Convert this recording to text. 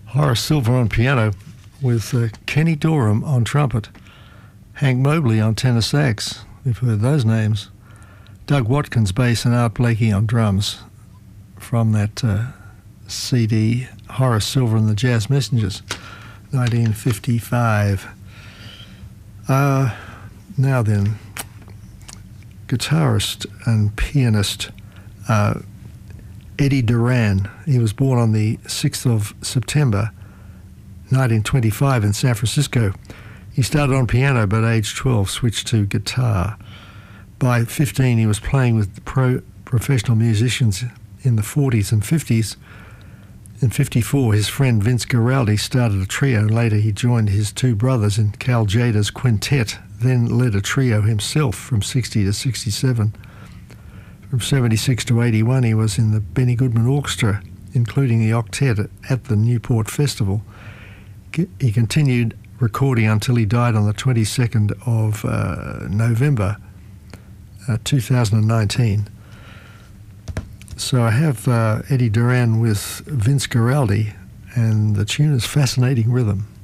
Horace Silver on piano with Kenny Dorham on trumpet, Hank Mobley on tenor sax, we've heard those names, Doug Watkins bass and Art Blakey on drums from that CD Horace Silver and the Jazz Messengers, 1955. Now then, guitarist and pianist Eddie Duran. He was born on the 6th of September 1925 in San Francisco. He started on piano, but age 12 switched to guitar. By 15 he was playing with professional musicians in the 40s and 50s. In 54 his friend Vince Guaraldi started a trio. Later he joined his two brothers in Cal Tjader's quintet, then led a trio himself from 60 to 67. From 76 to 81 he was in the Benny Goodman Orchestra, including the octet at the Newport Festival. He continued recording until he died on the 22nd of November 2019. So I have Eddie Duran with Vince Guaraldi, and the tune is Fascinating Rhythm.